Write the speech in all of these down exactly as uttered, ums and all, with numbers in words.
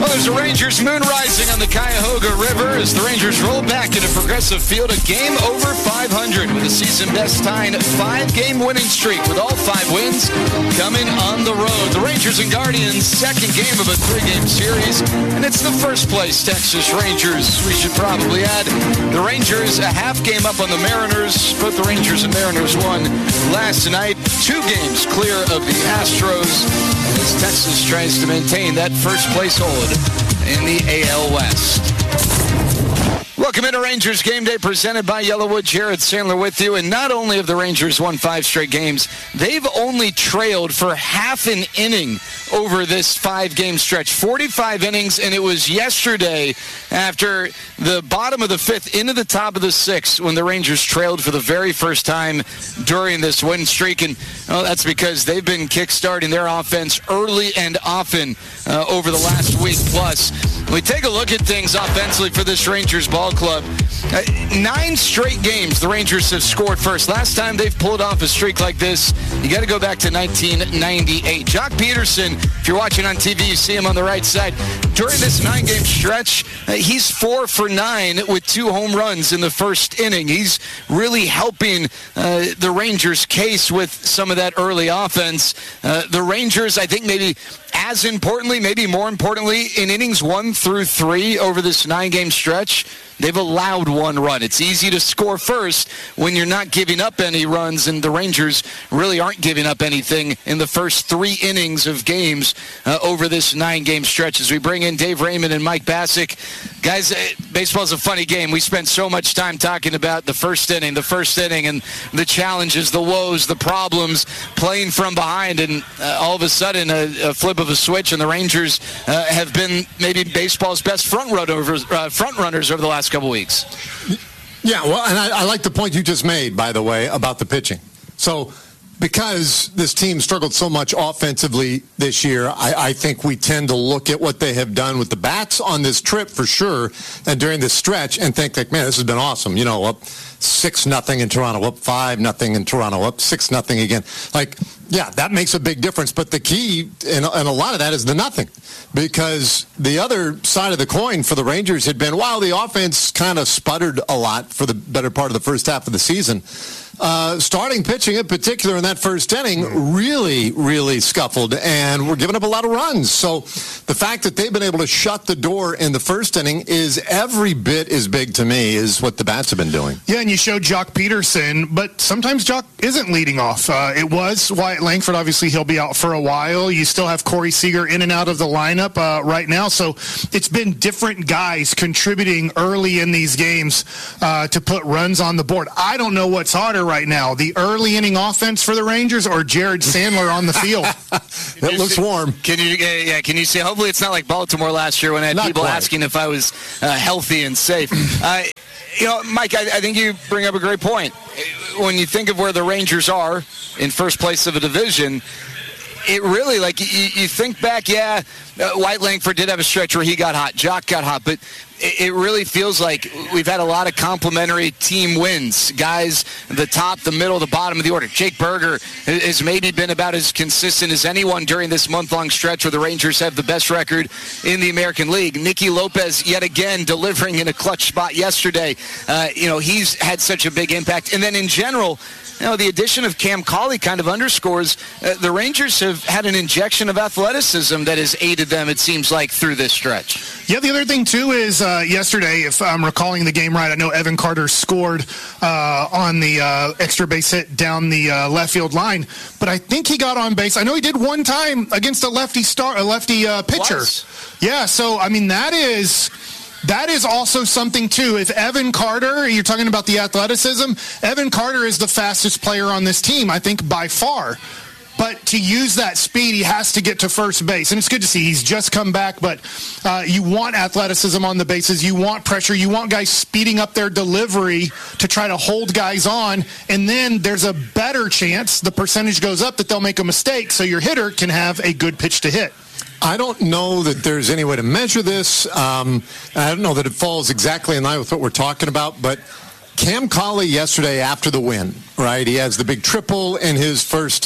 There's a Rangers moon rising on the Cuyahoga River as the Rangers roll back into Progressive Field, a game over five hundred with a season-best tying five-game winning streak with all five wins coming on the road. The Rangers and Guardians' second game of a three-game series, and it's the first-place Texas Rangers. We should probably add the Rangers a half game up on the Mariners, but the Rangers and Mariners won last night. Two games clear of the Astros as Texas tries to maintain that first-place hold in the A L West. Welcome into Rangers Game Day presented by Yellowwood. Jared Sandler with you. And not only have the Rangers won five straight games, they've only trailed for half an inning over this five-game stretch. forty-five innings, and it was yesterday after the bottom of the fifth into the top of the sixth when the Rangers trailed for the very first time during this win streak. And well, that's because they've been kickstarting their offense early and often uh, over the last week plus. When we take a look at things offensively for this Rangers ball club, uh, nine straight games the Rangers have scored first. Last time they've pulled off a streak like this, you got to go back to nineteen ninety-eight. Jock Peterson, if you're watching on T V, you see him on the right side. During this nine-game stretch, uh, he's four for nine with two home runs in the first inning. He's really helping uh, the Rangers' case with some of that early offense. Uh, the Rangers, I think maybe as importantly, maybe more importantly, in innings one through three over this nine-game stretch, they've allowed one run. It's easy to score first when you're not giving up any runs, and the Rangers really aren't giving up anything in the first three innings of games uh, over this nine-game stretch. As we bring in Dave Raymond and Mike Bassick. Guys, baseball's a funny game. We spent so much time talking about the first inning, the first inning, and the challenges, the woes, the problems, playing from behind, and uh, all of a sudden a, a flip of a switch, and the Rangers uh, have been maybe baseball's best front runners, uh, front runners over the last couple weeks. Yeah, well, and I, I like the point you just made, by the way, about the pitching. So because this team struggled so much offensively this year, I, I think we tend to look at what they have done with the bats on this trip for sure, and during this stretch, and think like, man, this has been awesome. You know, up six nothing in Toronto, up five nothing in Toronto, up six nothing again. Like, yeah, that makes a big difference. But the key, and, and a lot of that is the nothing, because the other side of the coin for the Rangers had been, while the offense kind of sputtered a lot for the better part of the first half of the season, Uh, starting pitching in particular in that first inning really, really scuffled, and we're giving up a lot of runs. So the fact that they've been able to shut the door in the first inning is every bit as big to me as what the bats have been doing. Yeah, and you showed Jock Peterson, but sometimes Jock isn't leading off. Uh, it was Wyatt Langford. Obviously, he'll be out for a while. You still have Corey Seager in and out of the lineup uh, right now. So it's been different guys contributing early in these games uh, to put runs on the board. I don't know what's harder right now, the early inning offense for the Rangers or Jared Sandler on the field. It looks see, warm. Can you, uh, yeah, can you see? Hopefully it's not like Baltimore last year when I had not people quite. asking if I was uh, healthy and safe. uh, you know, Mike, I, I think you bring up a great point. When you think of where the Rangers are in first place of a division, it really, like, you, you think back, yeah, uh, Wyatt Langford did have a stretch where he got hot, Jock got hot, but it, it really feels like we've had a lot of complimentary team wins. Guys, the top, the middle, the bottom of the order. Jake Berger has maybe been about as consistent as anyone during this month-long stretch where the Rangers have the best record in the American League. Nicky Lopez, yet again, delivering in a clutch spot yesterday. Uh, you know, he's had such a big impact. And then in general, you know, the addition of Cam Cauley kind of underscores uh, the Rangers have had an injection of athleticism that has aided them, it seems like, through this stretch. Yeah, the other thing, too, is uh, yesterday, if I'm recalling the game right, I know Evan Carter scored uh, on the uh, extra base hit down the uh, left field line, but I think he got on base. I know he did one time against a lefty star, a lefty uh, pitcher. Was. Yeah, so, I mean, that is... That is also something, too. If Evan Carter, you're talking about the athleticism, Evan Carter is the fastest player on this team, I think, by far. But to use that speed, he has to get to first base. And it's good to see he's just come back, but uh, you want athleticism on the bases. You want pressure. You want guys speeding up their delivery to try to hold guys on. And then there's a better chance, the percentage goes up, that they'll make a mistake so your hitter can have a good pitch to hit. I don't know that there's any way to measure this. Um, I don't know that it falls exactly in line with what we're talking about, but Cam Cauley yesterday after the win, right? He has the big triple in his first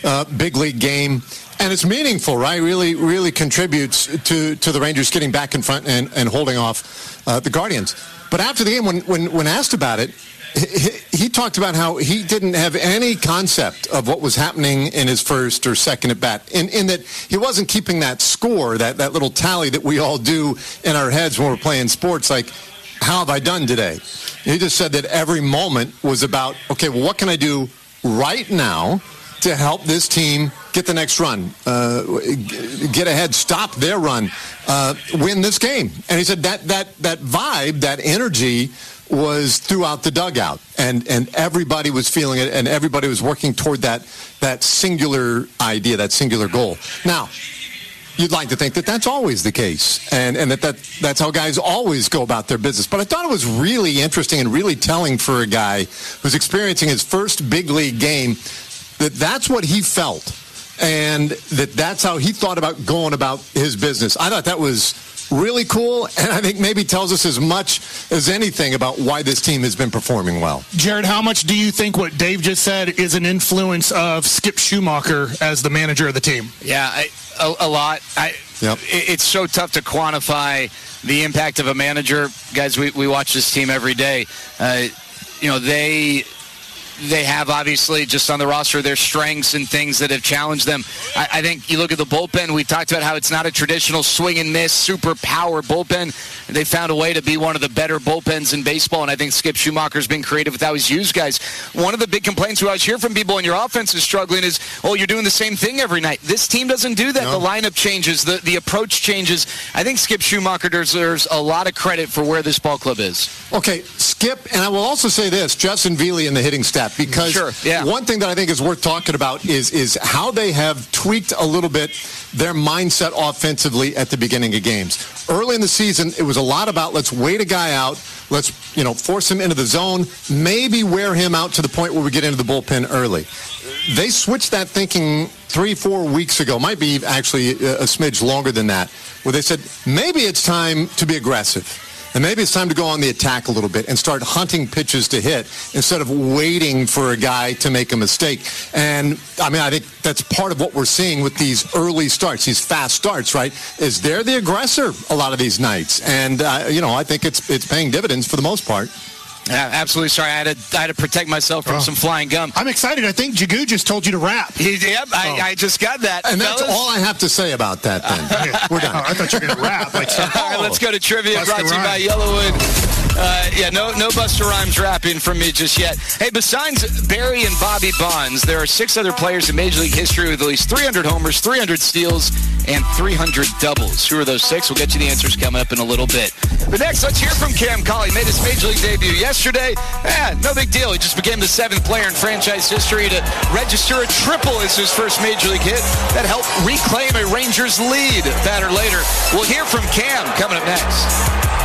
uh, big league game. And it's meaningful, right? Really, really contributes to, to the Rangers getting back in front and, and holding off uh, the Guardians. But after the game, when, when, when asked about it, he, he talked about how he didn't have any concept of what was happening in his first or second at bat, in, in that he wasn't keeping that score, that, that little tally that we all do in our heads when we're playing sports, like, how have I done today? He just said that every moment was about, okay, well, what can I do right now to help this team get the next run, uh, get ahead, stop their run, uh, win this game. And he said that that that vibe, that energy was throughout the dugout, and and everybody was feeling it, and everybody was working toward that that singular idea, that singular goal. Now, you'd like to think that that's always the case, and, and that, that that's how guys always go about their business. But I thought it was really interesting and really telling for a guy who's experiencing his first big league game, that that's what he felt, and that that's how he thought about going about his business. I thought that was really cool, and I think maybe tells us as much as anything about why this team has been performing well. Jared, how much do you think what Dave just said is an influence of Skip Schumacher as the manager of the team? Yeah, I, a, a lot. I, yep. it, it's so tough to quantify the impact of a manager. Guys, we, we watch this team every day. Uh, you know, they... They have, obviously, just on the roster, their strengths and things that have challenged them. I, I think you look at the bullpen. We talked about how it's not a traditional swing and miss, super power bullpen. They found a way to be one of the better bullpens in baseball, and I think Skip Schumacher's been creative with how he's used guys. One of the big complaints we always hear from people when your offense is struggling is, oh, you're doing the same thing every night. This team doesn't do that. No. The lineup changes. The, the approach changes. I think Skip Schumacher deserves a lot of credit for where this ball club is. Okay, Skip, and I will also say this, Justin Veely and the hitting staff. Because sure, yeah. one thing that I think is worth talking about is is how they have tweaked a little bit their mindset offensively at the beginning of games. Early in the season, it was a lot about let's wait a guy out, let's you know force him into the zone, maybe wear him out to the point where we get into the bullpen early. They switched that thinking three, four weeks ago, might be actually a, a smidge longer than that, where they said maybe it's time to be aggressive. And maybe it's time to go on the attack a little bit and start hunting pitches to hit instead of waiting for a guy to make a mistake. And, I mean, I think that's part of what we're seeing with these early starts, these fast starts, right, is they're the aggressor a lot of these nights. And, uh, you know, I think it's it's paying dividends for the most part. Yeah, absolutely. Sorry, I had to, I had to protect myself from oh. some flying gum. I'm excited. I think Jagu just told you to rap. He, yep, oh. I, I just got that. And fellas. that's all I have to say about that, then. We're done. Oh, I thought you were going to rap. Like, oh. All right, let's go to trivia. Buster brought to you by Yellowwood. Uh, yeah, no no Busta Rhymes rapping from me just yet. Hey, besides Barry and Bobby Bonds, there are six other players in Major League history with at least three hundred homers, three hundred steals, and three hundred doubles. Who are those six? We'll get you the answers coming up in a little bit. But next, let's hear from Cam Cauley. Made his Major League debut yesterday. Eh, no big deal. He just became the seventh player in franchise history to register a triple as his first Major League hit. That helped reclaim a Rangers lead. Batter later. We'll hear from Cam coming up next.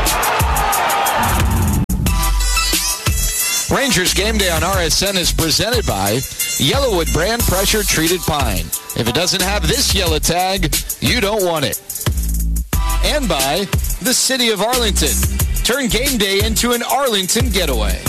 Rangers Game Day on R S N is presented by Yellowwood brand pressure treated pine. If it doesn't have this yellow tag, you don't want it. And by the City of Arlington. Turn game day into an Arlington getaway.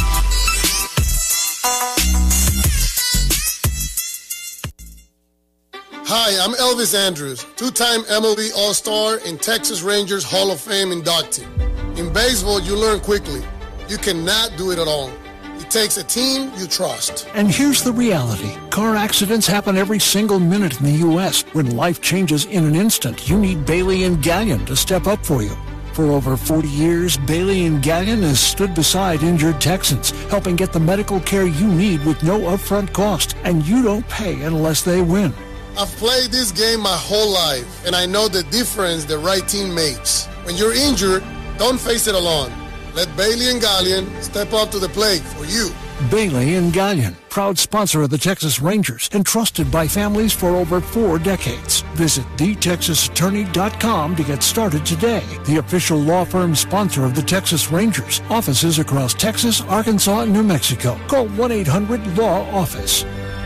Hi, I'm Elvis Andrews, two-time M L B All-Star and Texas Rangers Hall of Fame inductee. In baseball, you learn quickly. You cannot do it alone. It takes a team you trust. And here's the reality. Car accidents happen every single minute in the U S When life changes in an instant, you need Bailey and Gallion to step up for you. For over forty years, Bailey and Gallion has stood beside injured Texans, helping get the medical care you need with no upfront cost, and you don't pay unless they win. I've played this game my whole life, and I know the difference the right team makes. When you're injured, don't face it alone. Let Bailey and Gallion step up to the plate for you. Bailey and Gallion, proud sponsor of the Texas Rangers and trusted by families for over four decades. Visit the texas attorney dot com to get started today. The official law firm sponsor of the Texas Rangers. Offices across Texas, Arkansas, and New Mexico. Call one eight hundred law office.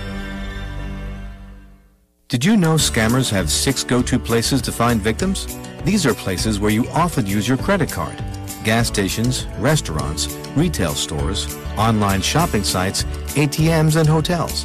Did you know scammers have six go-to places to find victims? These are places where you often use your credit card. Gas stations, restaurants, retail stores, online shopping sites, A T Ms, and hotels.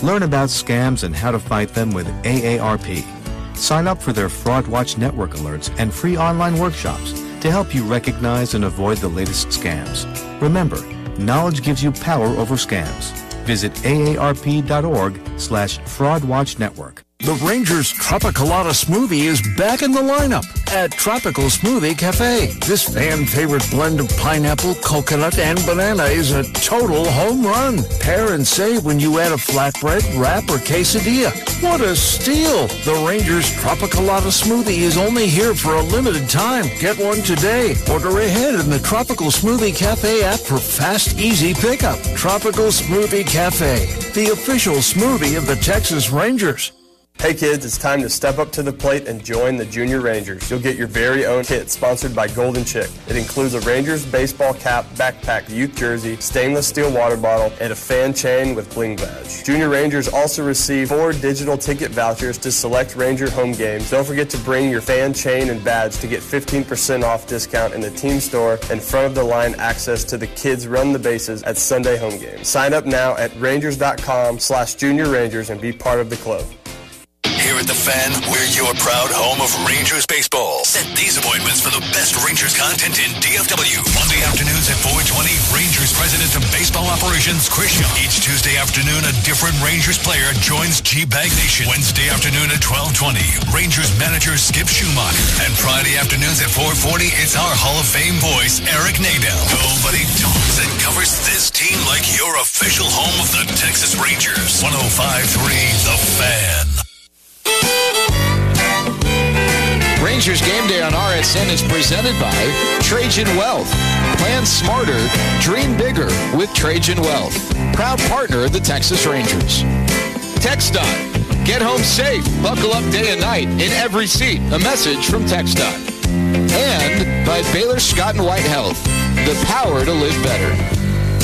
Learn about scams and how to fight them with A A R P. Sign up for their Fraud Watch Network alerts and free online workshops to help you recognize and avoid the latest scams. Remember, knowledge gives you power over scams. Visit aarp.org slash fraudwatch network. The Rangers Tropicalata Smoothie is back in the lineup at Tropical Smoothie Cafe. This fan-favorite blend of pineapple, coconut, and banana is a total home run. Pair and save when you add a flatbread, wrap, or quesadilla. What a steal! The Rangers Tropicalata Smoothie is only here for a limited time. Get one today. Order ahead in the Tropical Smoothie Cafe app for fast, easy pickup. Tropical Smoothie Cafe, the official smoothie of the Texas Rangers. Hey kids, it's time to step up to the plate and join the Junior Rangers. You'll get your very own kit sponsored by Golden Chick. It includes a Rangers baseball cap, backpack, youth jersey, stainless steel water bottle, and a fan chain with bling badge. Junior Rangers also receive four digital ticket vouchers to select Ranger home games. Don't forget to bring your fan chain and badge to get fifteen percent off discount in the team store and front of the line access to the kids run the bases at Sunday home games. Sign up now at rangers.com slash junior rangers and be part of the club. Here at The Fan, we're your proud home of Rangers baseball. Set these appointments for the best Rangers content in D F W. Monday afternoons at four twenty, Rangers President of Baseball Operations, Chris Young. Each Tuesday afternoon, a different Rangers player joins G-Bag Nation. Wednesday afternoon at twelve twenty, Rangers manager Skip Schumacher. And Friday afternoons at four forty, it's our Hall of Fame voice, Eric Nadel. Nobody talks and covers this team like your official home of the Texas Rangers. one oh five point three The Fan. Rangers Game Day on R S N is presented by Trajan Wealth. Plan smarter, dream bigger with Trajan Wealth. Proud partner of the Texas Rangers. TxDOT. Get home safe. Buckle up day and night in every seat. A message from TxDOT. And by Baylor Scott and White Health. The power to live better.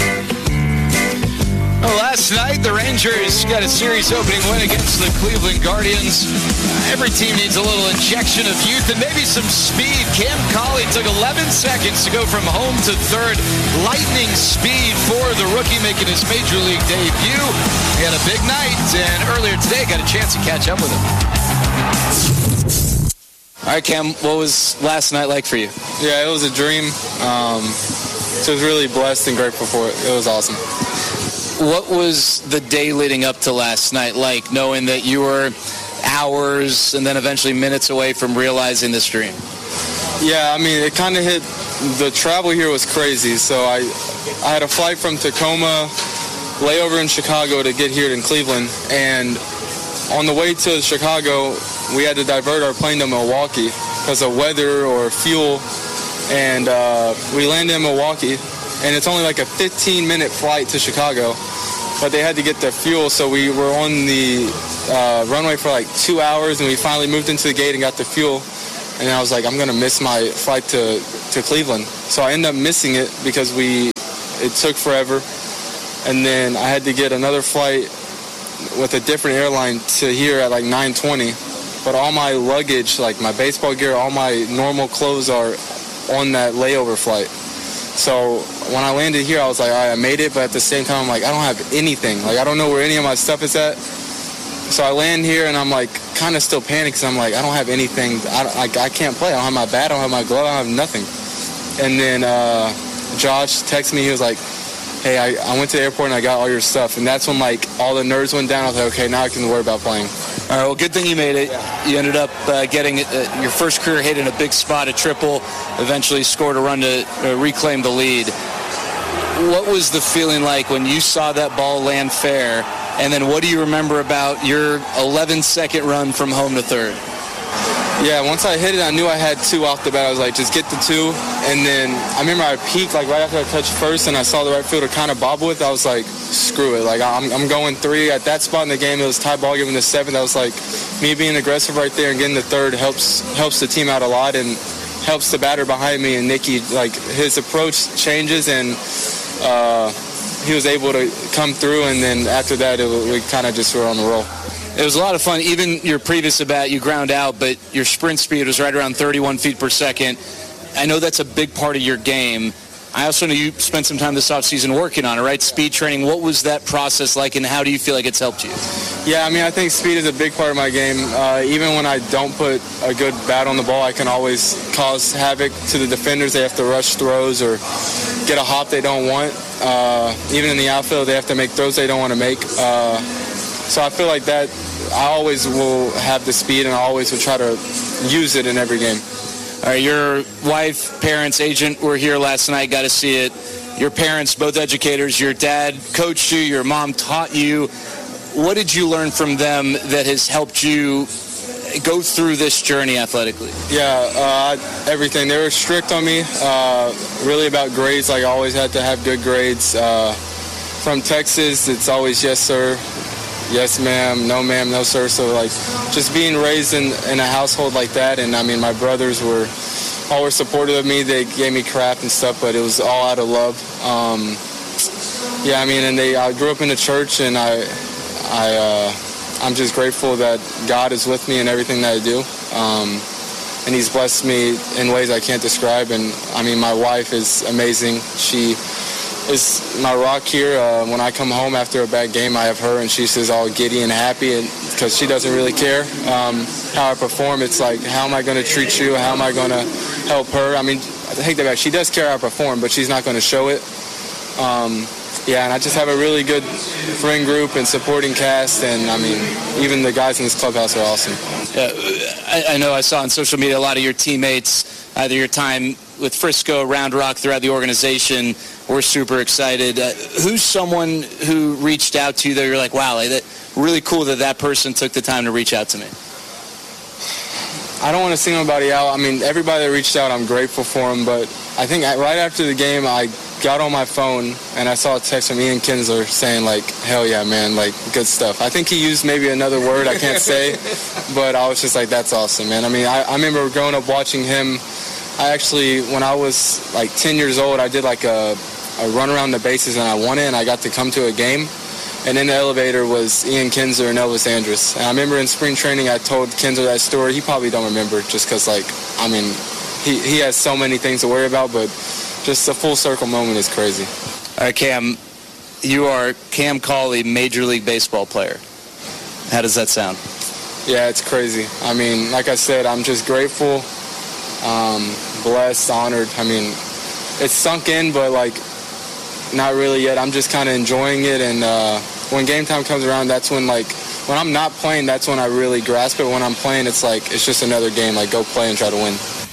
Well, last night, the Rangers got a series opening win against the Cleveland Guardians. Every team needs a little injection of youth and maybe some speed. Cam Colley took eleven seconds to go from home to third. Lightning speed for the rookie making his major league debut. He had a big night, and earlier today got a chance to catch up with him. All right, Cam, what was last night like for you? Yeah, it was a dream. Um, so I was really blessed and grateful for it. It was awesome. What was the day leading up to last night like, knowing that you were hours and then eventually minutes away from realizing this dream? Yeah, I mean, it kind of hit, the travel here was crazy. So I, I had a flight from Tacoma, layover in Chicago to get here in Cleveland. And on the way to Chicago, we had to divert our plane to Milwaukee because of weather or fuel. And uh, we landed in Milwaukee. And it's only like a fifteen minute flight to Chicago, but they had to get their fuel, so we were on the uh, runway for like two hours, and we finally moved into the gate and got the fuel, and I was like, I'm going to miss my flight to, to Cleveland. So I ended up missing it because we it took forever, and then I had to get another flight with a different airline to here at like nine twenty, but all my luggage, like my baseball gear, all my normal clothes are on that layover flight. So when I landed here, I was like, all right, I made it, but at the same time, I'm like, I don't have anything. Like, I don't know where any of my stuff is at. So I land here, and I'm like, kind of still panicked, because I'm like, I don't have anything. I, I, I can't play. I don't have my bat. I don't have my glove. I don't have nothing. And then uh, Josh texted me. He was like, hey, I, I went to the airport, and I got all your stuff. And that's when, like, all the nerves went down. I was like, okay, now I can worry about playing. All right, well, good thing you made it. You ended up uh, getting uh, your first career hit in a big spot, a triple, eventually scored a run to uh, reclaim the lead. What was the feeling like when you saw that ball land fair? And then what do you remember about your eleven second run from home to third? Yeah, once I hit it, I knew I had two off the bat. I was like, just get the two. And then I remember I peaked, like, right after I touched first, and I saw the right fielder kind of bobble with. I was like, screw it. Like, I'm, I'm going three. At that spot in the game, it was tie ball game in the seventh. I was like, me being aggressive right there and getting the third helps helps the team out a lot and helps the batter behind me. And Nicky, like, his approach changes, and uh, he was able to come through. And then after that, it, we kind of just were on the roll. It was a lot of fun. Even your previous at bat, you ground out, but your sprint speed was right around thirty-one feet per second. I know that's a big part of your game. I also know you spent some time this offseason working on it, right? Speed training. What was that process like, and how do you feel like it's helped you? Yeah, I mean, I think speed is a big part of my game. Uh, even when I don't put a good bat on the ball, I can always cause havoc to the defenders. They have to rush throws or get a hop they don't want. Uh, even in the outfield, they have to make throws they don't want to make. Uh, so I feel like that I always will have the speed, and I always will try to use it in every game. All right, your wife, parents, agent were here last night, got to see it. Your parents, both educators, your dad coached you, your mom taught you. What did you learn from them that has helped you go through this journey athletically? Yeah, uh, everything. They were strict on me, uh, really about grades. Like, I always had to have good grades. Uh, from Texas, it's always yes, sir. Yes, ma'am. No, ma'am. No, sir. So, like, just being raised in, in a household like that, and, I mean, my brothers were always supportive of me. They gave me crap and stuff, but it was all out of love. Um, yeah, I mean, and they. I grew up in the church, and I, I, uh, I'm just grateful that God is with me in everything that I do. Um, and he's blessed me in ways I can't describe. And, I mean, my wife is amazing. She is my rock here. Uh, when I come home after a bad game, I have her, and she says all giddy and happy, and because she doesn't really care um, how I perform. It's like, how am I going to treat you? How am I going to help her? I mean, I take that back. She does care how I perform, but she's not going to show it. Um, yeah, and I just have a really good friend group and supporting cast, and I mean, even the guys in this clubhouse are awesome. Yeah, I, I know I saw on social media a lot of your teammates, either your time with Frisco, Round Rock, throughout the organization. We're super excited. Uh, who's someone who reached out to you that you're like, wow, like that, really cool that that person took the time to reach out to me? I don't want to single anybody out. I mean, everybody that reached out, I'm grateful for them. But I think right after the game, I got on my phone and I saw a text from Ian Kinsler saying, like, hell yeah, man, like, good stuff. I think he used maybe another word I can't say, but I was just like, that's awesome, man. I mean, I, I remember growing up watching him. I actually, when I was like ten years old, I did like a, a run around the bases, and I won it, and I got to come to a game. And in the elevator was Ian Kinsler and Elvis Andrus. And I remember in spring training, I told Kinsler that story. He probably don't remember just because, like, I mean, he, he has so many things to worry about, but just a full circle moment is crazy. All right, Cam, you are Cam Cauley, Major League Baseball player. How does that sound? Yeah, it's crazy. I mean, like I said, I'm just grateful, um, blessed, honored. I mean, it's sunk in, but, like, not really yet. I'm just kind of enjoying it, and uh, when game time comes around, that's when, like, when I'm not playing, that's when I really grasp it. When I'm playing, it's like, it's just another game. Like, go play and try to win.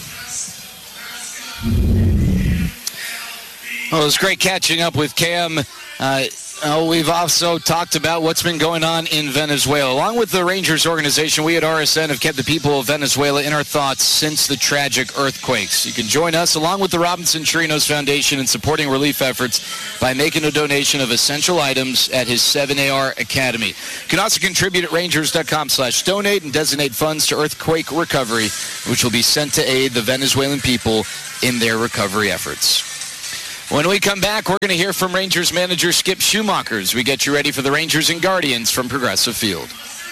Well, it was great catching up with Cam. Uh, uh, we've also talked about what's been going on in Venezuela. Along with the Rangers organization, we at R S N have kept the people of Venezuela in our thoughts since the tragic earthquakes. You can join us along with the Robinson Chirinos Foundation in supporting relief efforts by making a donation of essential items at his seven A R Academy. You can also contribute at rangers.com slash donate and designate funds to earthquake recovery, which will be sent to aid the Venezuelan people in their recovery efforts. When we come back, we're going to hear from Rangers manager Skip Schumacher as we get you ready for the Rangers and Guardians from Progressive Field.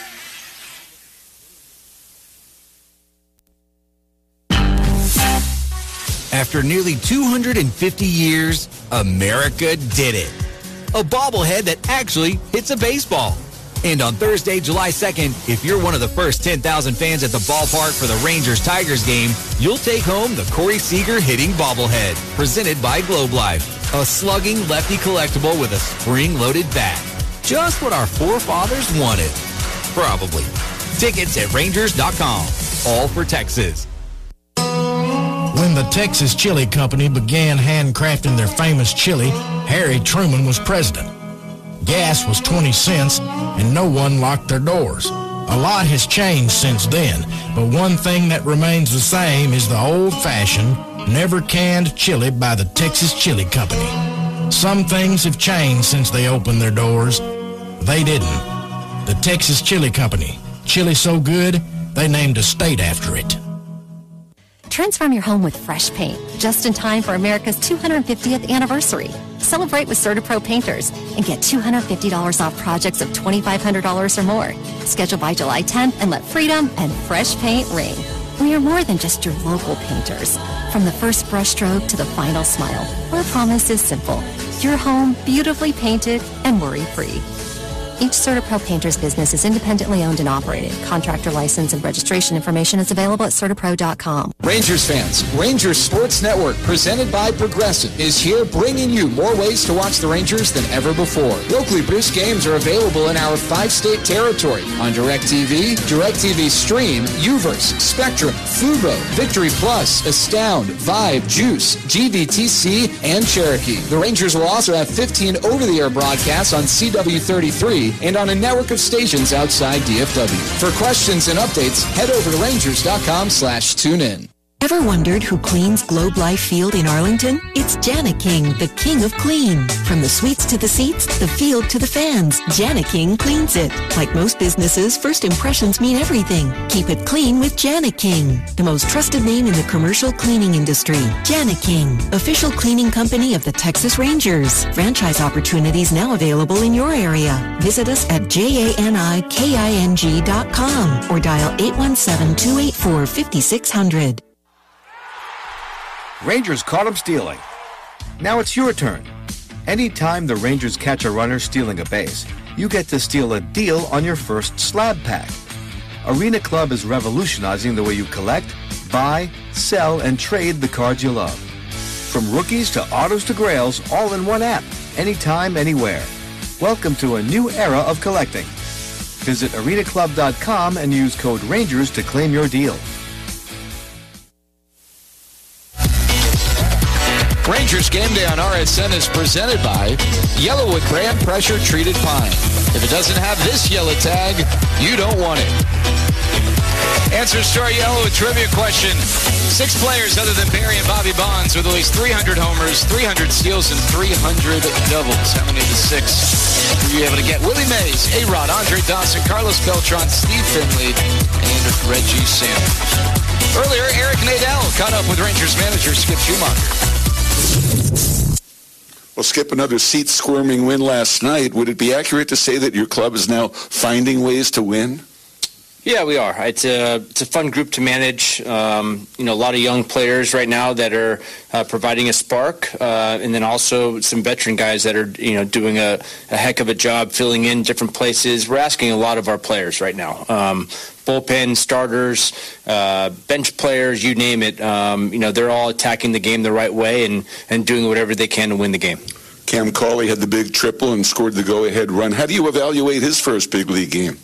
After nearly two hundred fifty years, America did it. A bobblehead that actually hits a baseball. And on Thursday, July second, if you're one of the first ten thousand fans at the ballpark for the Rangers-Tigers game, you'll take home the Corey Seager hitting bobblehead, presented by Globe Life. A slugging lefty collectible with a spring-loaded bat. Just what our forefathers wanted. Probably. Tickets at rangers dot com. All for Texas. When the Texas Chili Company began handcrafting their famous chili, Harry Truman was president. Gas was twenty cents, and no one locked their doors. A lot has changed since then, but one thing that remains the same is the old-fashioned, never-canned chili by the Texas Chili Company. Some things have changed since they opened their doors. They didn't. The Texas Chili Company. Chili so good, they named a state after it. Transform your home with fresh paint, just in time for America's two hundred fiftieth anniversary. Celebrate with CertaPro Painters and get two hundred fifty dollars off projects of twenty-five hundred dollars or more. Schedule by July tenth and let freedom and fresh paint ring. We are more than just your local painters. From the first brushstroke to the final smile, our promise is simple. Your home beautifully painted and worry-free. Each CertaPro Painters business is independently owned and operated. Contractor license and registration information is available at Certapro dot com. Rangers fans, Rangers Sports Network, presented by Progressive, is here bringing you more ways to watch the Rangers than ever before. Locally produced games are available in our five-state territory on DirecTV, DirecTV Stream, Uverse, Spectrum, Fubo, Victory Plus, Astound, Vibe, Juice, G V T C, and Cherokee. The Rangers will also have fifteen over-the-air broadcasts on C W thirty-three and on a network of stations outside D F W. For questions and updates, head over to Rangers dot com slash tune in. Ever wondered who cleans Globe Life Field in Arlington? It's Jana King, the king of clean. From the suites to the seats, the field to the fans, Jana King cleans it. Like most businesses, first impressions mean everything. Keep it clean with Jana King, the most trusted name in the commercial cleaning industry. Jana King, official cleaning company of the Texas Rangers. Franchise opportunities now available in your area. Visit us at janiking dot com or dial eight one seven, two eight four, five six zero zero. Rangers caught him stealing. Now it's your turn. Anytime the Rangers catch a runner stealing a base, you get to steal a deal on your first slab pack. Arena Club is revolutionizing the way you collect, buy, sell, and trade the cards you love. From rookies to autos to grails, all in one app, anytime, anywhere. Welcome to a new era of collecting. Visit arena club dot com and use code RANGERS to claim your deal. Rangers Game Day on R S N is presented by Yellowwood Brand Pressure Treated Pine. If it doesn't have this yellow tag, you don't want it. Answers to our Yellowwood trivia question. Six players other than Barry and Bobby Bonds with at least three hundred homers, three hundred steals, and three hundred doubles. How many of the six were you able to get? Willie Mays, A-Rod, Andre Dawson, Carlos Beltran, Steve Finley, and Reggie Sanders. Earlier, Eric Nadel caught up with Rangers manager Skip Schumacher. Well, Skip, another seat-squirming win last night. Would it be accurate to say that your club is now finding ways to win? Yeah, we are. It's a it's a fun group to manage. Um, you know, a lot of young players right now that are uh, providing a spark, uh, and then also some veteran guys that are you know doing a, a heck of a job filling in different places. We're asking a lot of our players right now. Um, bullpen, starters, uh, bench players, you name it. Um, you know, they're all attacking the game the right way and, and doing whatever they can to win the game. Cam Cauley had the big triple and scored the go-ahead run. How do you evaluate his first big league game?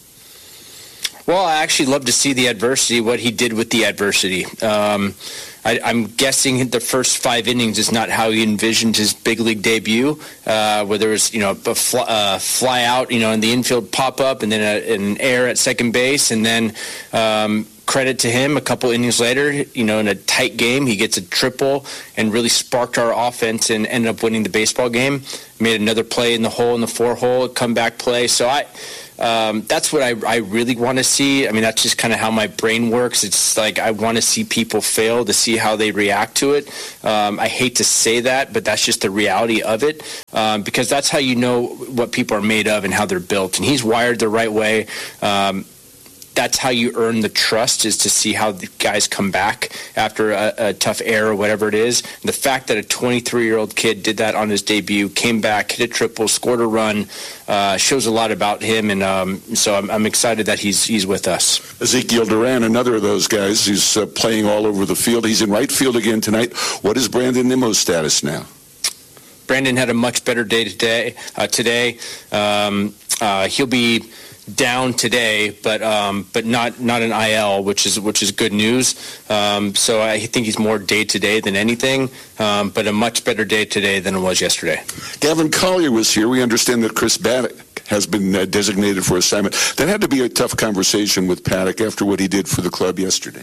Well, I actually love to see the adversity, what he did with the adversity. Um, I, I'm guessing the first five innings is not how he envisioned his big league debut, uh, where there was, you know, a fly, uh, fly out, you know, in the infield pop up, and then a, an error at second base, and then um, credit to him, a couple innings later, you know, in a tight game, he gets a triple and really sparked our offense and ended up winning the baseball game. Made another play in the hole, in the four hole, a comeback play. So I. Um, that's what I, I really want to see. I mean, that's just kind of how my brain works. It's like I want to see people fail to see how they react to it. Um, I hate to say that, but that's just the reality of it um, because that's how you know what people are made of and how they're built. And he's wired the right way. Um, that's how you earn the trust, is to see how the guys come back after a, a tough error or whatever it is. And the fact that a twenty-three-year-old kid did that on his debut, came back, hit a triple, scored a run, uh, shows a lot about him. And um, so I'm, I'm excited that he's he's with us. Ezekiel Duran, another of those guys who's uh, playing all over the field. He's in right field again tonight. What is Brandon Nimmo's status now? Brandon had a much better day today. Uh, today, um, uh, he'll be down today, but um, but not not an I L, which is which is good news. Um, so I think he's more day to day than anything, um, but a much better day today than it was yesterday. Gavin Collier was here. We understand that Chris Paddock has been uh, designated for assignment. That had to be a tough conversation with Paddock after what he did for the club yesterday.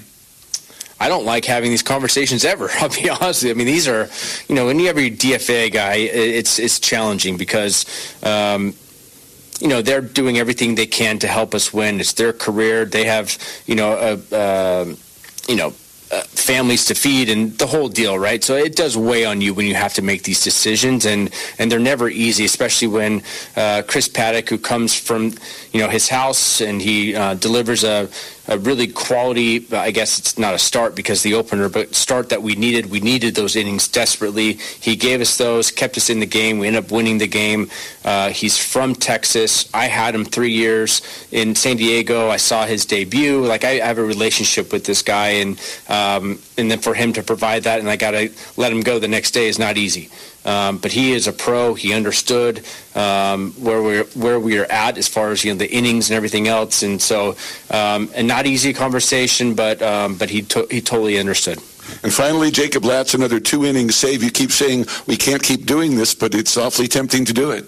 I don't like having these conversations ever. I'll be honest with you. I mean, these are, you know, when you have a D F A guy, it's it's challenging because. Um, You know, they're doing everything they can to help us win. It's their career. They have, you know, uh, uh, you know, uh, families to feed and the whole deal, right? So it does weigh on you when you have to make these decisions, and, and they're never easy, especially when uh, Chris Paddock, who comes from, you know, his house, and he uh, delivers a, a really quality, I guess it's not a start because the opener, but start that we needed. We needed those innings desperately. He gave us those, kept us in the game. We ended up winning the game. Uh, he's from Texas. I had him three years in San Diego. I saw his debut. Like, I, I have a relationship with this guy, and um, and then for him to provide that, and I got to let him go the next day is not easy. Um, but he is a pro. He understood um, where we're where we are at as far as, you know, the innings and everything else, and so um, and not easy conversation, but um, but he to- he totally understood. And finally, Jacob Latz, another two innings save. You keep saying we can't keep doing this, but it's awfully tempting to do it.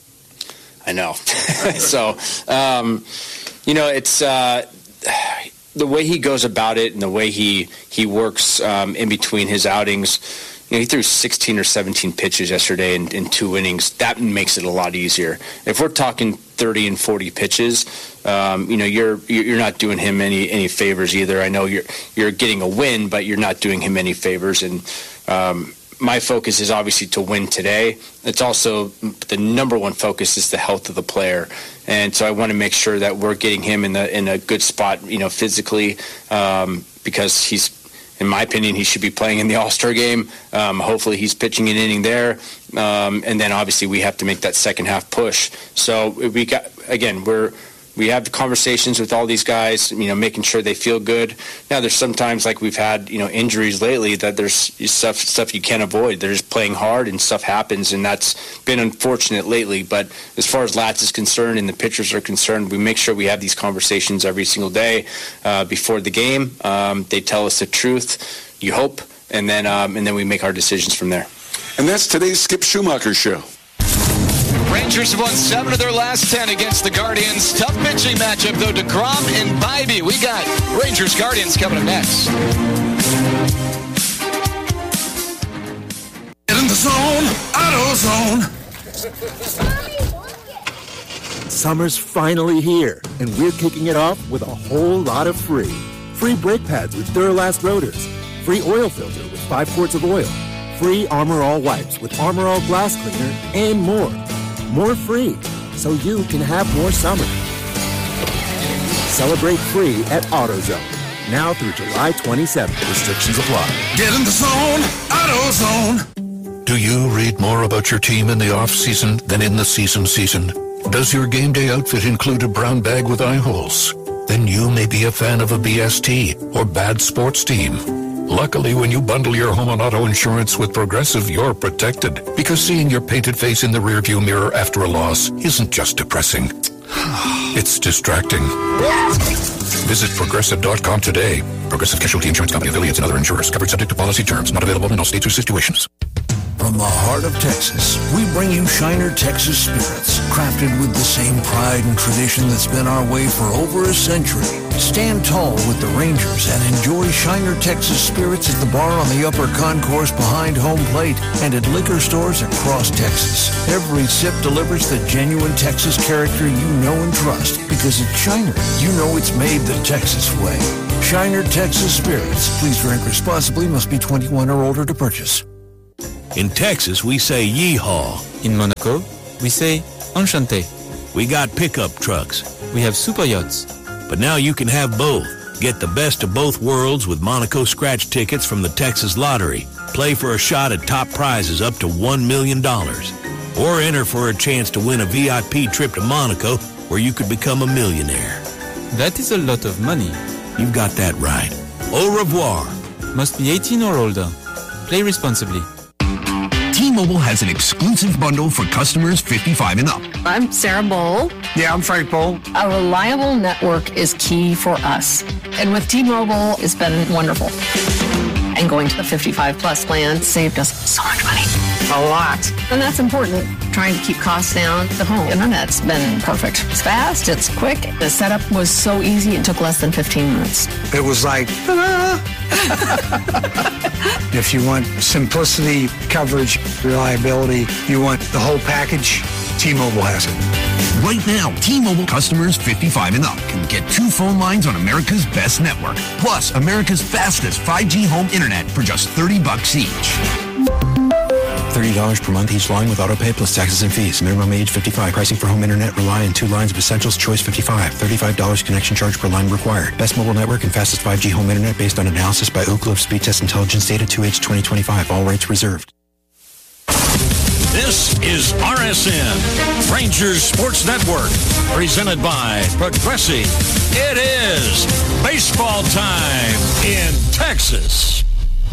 I know. so um, you know, it's. Uh, the way he goes about it and the way he he works um, in between his outings. You know, he threw sixteen or seventeen pitches yesterday in, in two innings. That makes it a lot easier. If we're talking thirty and forty pitches, um, you know, you're you're not doing him any any favors either. I know you're you're getting a win, but you're not doing him any favors. And um, my focus is obviously to win today. It's also the number one focus is the health of the player, and so I want to make sure that we're getting him in the in a good spot, you know, physically, um, because he's. In my opinion, he should be playing in the All-Star game. Um, hopefully he's pitching an inning there. Um, and then obviously we have to make that second half push. So we got, again, we're, we have conversations with all these guys, you know, making sure they feel good. Now there's sometimes, like we've had, you know, injuries lately, that there's stuff, stuff you can't avoid. They're just playing hard and stuff happens, and that's been unfortunate lately. But as far as Latz is concerned and the pitchers are concerned, we make sure we have these conversations every single day uh, before the game. Um, they tell us the truth, you hope, and then um, and then we make our decisions from there. And that's today's Skip Schumacher Show. Rangers have won seven of their last ten against the Guardians. Tough pitching matchup, though. DeGrom and Bybee. We got Rangers Guardians coming up next. Get in the zone, AutoZone. Summer's finally here, and we're kicking it off with a whole lot of free. Free brake pads with Duralast rotors. Free oil filter with five quarts of oil. Free Armor All wipes with Armor All glass cleaner, and more. More free, so you can have more summer. Celebrate free at AutoZone. Now through July twenty-seventh. Restrictions apply. Get in the zone, AutoZone. Do you read more about your team in the off-season than in the season season? Does your game day outfit include a brown bag with eye holes? Then you may be a fan of a B S T or bad sports team. Luckily, when you bundle your home and auto insurance with Progressive, you're protected. Because seeing your painted face in the rearview mirror after a loss isn't just depressing. It's distracting. Visit Progressive dot com today. Progressive Casualty Insurance Company, affiliates, and other insurers. Covered subject to policy terms. Not available in all states or situations. From the heart of Texas, we bring you Shiner Texas Spirits, crafted with the same pride and tradition that's been our way for over a century. Stand tall with the Rangers and enjoy Shiner Texas Spirits at the bar on the upper concourse behind home plate and at liquor stores across Texas. Every sip delivers the genuine Texas character you know and trust, because at Shiner, you know it's made the Texas way. Shiner Texas Spirits. Please drink responsibly. Must be twenty-one or older to purchase. In Texas, we say yeehaw. In Monaco, we say enchanté. We got pickup trucks. We have super yachts. But now you can have both. Get the best of both worlds with Monaco scratch tickets from the Texas Lottery. Play for a shot at top prizes up to one million dollars. Or enter for a chance to win a V I P trip to Monaco where you could become a millionaire. That is a lot of money. You've got that right. Au revoir. Must be eighteen or older. Play responsibly. T-Mobile has an exclusive bundle for customers fifty-five and up. I'm Sarah Bowl. Yeah, I'm Frank Bowl. A reliable network is key for us. And with T-Mobile, it's been wonderful. And going to the fifty-five plus plan saved us so much money. A lot. And that's important. Trying to keep costs down. The home internet's been perfect. It's fast, it's quick. The setup was so easy, it took less than fifteen minutes. It was like, ta-da! If you want simplicity, coverage, reliability, you want the whole package, T-Mobile has it. Right now, T-Mobile customers fifty-five and up can get two phone lines on America's best network, plus America's fastest five G home internet for just thirty bucks each. thirty dollars per month each line with auto pay plus taxes and fees. Minimum age fifty-five. Pricing for home internet. Rely on two lines of Essentials. Choice fifty-five. thirty-five dollars connection charge per line required. Best mobile network and fastest five G home internet based on analysis by Ookla of Speed Test Intelligence data two H twenty twenty-five. All rates reserved. This is R S N, Rangers Sports Network, presented by Progressive. It is baseball time in Texas.